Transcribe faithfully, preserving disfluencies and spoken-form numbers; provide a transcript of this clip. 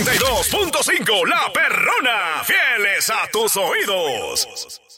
noventa y dos punto cinco, La Perrona, fieles a tus oídos.